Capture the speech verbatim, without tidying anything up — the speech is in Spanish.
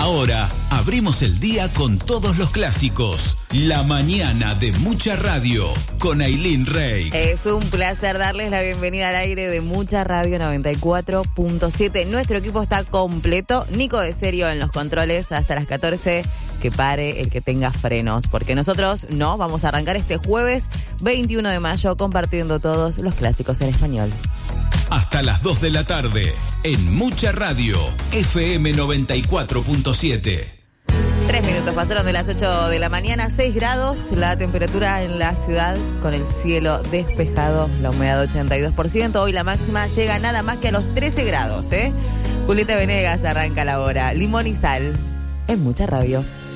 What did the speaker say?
Ahora abrimos el día con todos los clásicos. La mañana de Mucha Radio con Ailín Rey. Es un placer darles la bienvenida al aire de Mucha Radio noventa y cuatro punto siete. Nuestro equipo está completo. Nico de Serio en los controles hasta las catorce. Que pare el que tenga frenos, porque nosotros no vamos a arrancar este jueves veintiuno de mayo compartiendo todos los clásicos en español. Hasta las dos de la tarde en Mucha Radio, F M noventa y cuatro punto siete. Tres minutos pasaron de las ocho de la mañana, seis grados, la temperatura en la ciudad con el cielo despejado, la humedad ochenta y dos por ciento. Hoy la máxima llega nada más que a los trece grados, ¿eh? Julieta Venegas arranca la hora. Limón y sal en Mucha Radio.